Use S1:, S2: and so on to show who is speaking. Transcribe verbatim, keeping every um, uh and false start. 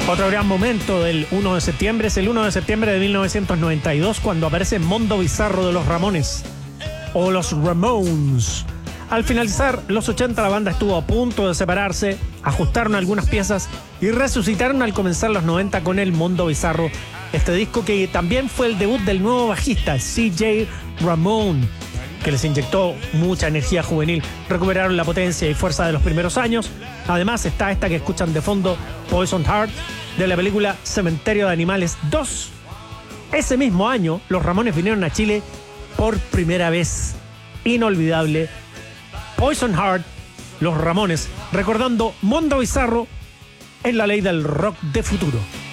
S1: Otro gran momento del uno de septiembre es el uno de septiembre de mil novecientos noventa y dos, cuando aparece Mondo Bizarro de los Ramones, o los Ramones. Al finalizar los ochenta, la banda estuvo a punto de separarse, ajustaron algunas piezas y resucitaron al comenzar los noventa con el Mondo Bizarro. Este disco que también fue el debut del nuevo bajista, C J Ramone, que les inyectó mucha energía juvenil. Recuperaron la potencia y fuerza de los primeros años. Además está esta que escuchan de fondo, Poison Heart, de la película Cementerio de Animales dos. Ese mismo año, los Ramones vinieron a Chile por primera vez. Inolvidable. Poison Heart, los Ramones, recordando Mondo Bizarro en la ley del rock de futuro.